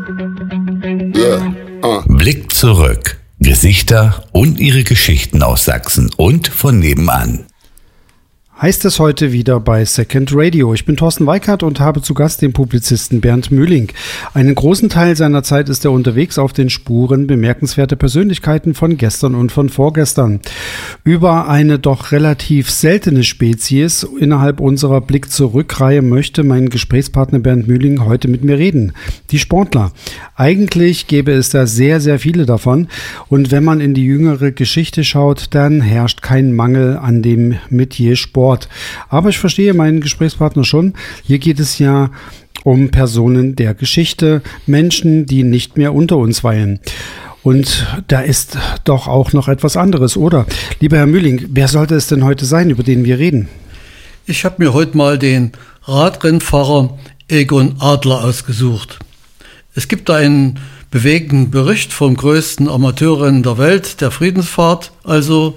Blick zurück. Gesichter und ihre Geschichten aus Sachsen und von nebenan. Heißt es heute wieder bei Second Radio. Ich bin Thorsten Weikart und habe zu Gast den Publizisten Bernd Mühling. Einen großen Teil seiner Zeit ist er unterwegs auf den Spuren bemerkenswerter Persönlichkeiten von gestern und von vorgestern. Über eine doch relativ seltene Spezies innerhalb unserer Blick-zurück-Reihe möchte mein Gesprächspartner Bernd Mühling heute mit mir reden. Die Sportler. Eigentlich gäbe es da sehr, sehr viele davon. Und wenn man in die jüngere Geschichte schaut, dann herrscht kein Mangel an dem Metier Sport. Aber ich verstehe meinen Gesprächspartner schon. Hier geht es ja um Personen der Geschichte, Menschen, die nicht mehr unter uns weilen. Und da ist doch auch noch etwas anderes, oder? Lieber Herr Mühling, wer sollte es denn heute sein, über den wir reden? Ich habe mir heute mal den Radrennfahrer Egon Adler ausgesucht. Es gibt da einen bewegenden Bericht vom größten Amateurrennen der Welt, der Friedensfahrt, also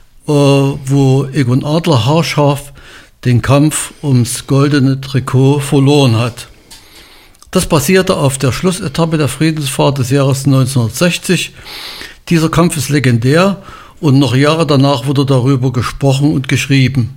wo Egon Adler haarscharf den Kampf ums goldene Trikot verloren hat. Das passierte auf der Schlussetappe der Friedensfahrt des Jahres 1960. Dieser Kampf ist legendär und noch Jahre danach wurde darüber gesprochen und geschrieben.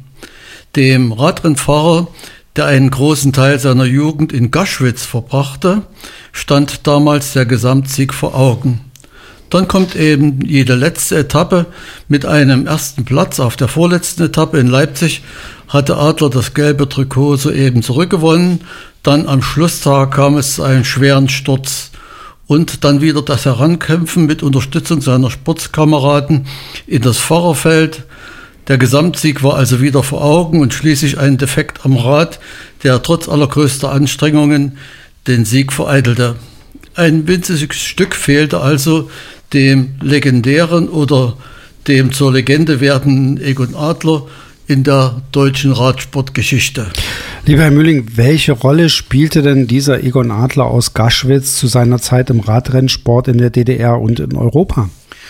Dem Radrennfahrer, der einen großen Teil seiner Jugend in Gaschwitz verbrachte, stand damals der Gesamtsieg vor Augen. Dann kommt eben jede letzte Etappe mit einem ersten Platz. Auf der vorletzten Etappe in Leipzig hatte Adler das gelbe Trikot soeben zurückgewonnen. Dann am Schlusstag kam es zu einem schweren Sturz. Und dann wieder das Herankämpfen mit Unterstützung seiner Sportskameraden in das Fahrerfeld. Der Gesamtsieg war also wieder vor Augen und schließlich ein Defekt am Rad, der trotz allergrößter Anstrengungen den Sieg vereitelte. Ein winziges Stück fehlte also dem legendären oder dem zur Legende werdenden Egon Adler in der deutschen Radsportgeschichte. Lieber Herr Mühling, welche Rolle spielte denn dieser Egon Adler aus Gaschwitz zu seiner Zeit im Radrennsport in der DDR und in Europa?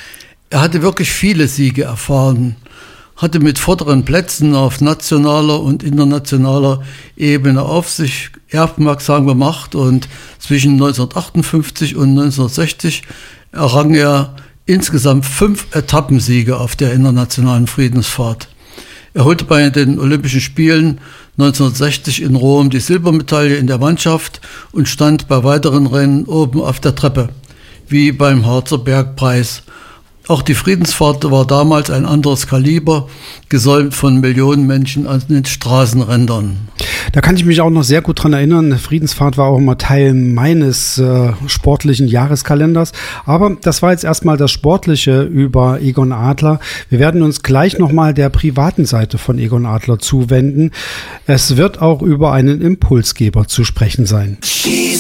Er hatte wirklich viele Siege erfahren, hatte mit vorderen Plätzen auf nationaler und internationaler Ebene auf sich aufmerksam gemacht und zwischen 1958 und 1960 errang er insgesamt 5 Etappensiege auf der internationalen Friedensfahrt. Er holte bei den Olympischen Spielen 1960 in Rom die Silbermedaille in der Mannschaft und stand bei weiteren Rennen oben auf der Treppe, wie beim Harzer Bergpreis. Auch die Friedensfahrt war damals ein anderes Kaliber, gesäumt von Millionen Menschen an den Straßenrändern. Da kann ich mich auch noch sehr gut dran erinnern. Friedensfahrt war auch immer Teil meines sportlichen Jahreskalenders. Aber das war jetzt erstmal das Sportliche über Egon Adler. Wir werden uns gleich nochmal der privaten Seite von Egon Adler zuwenden. Es wird auch über einen Impulsgeber zu sprechen sein.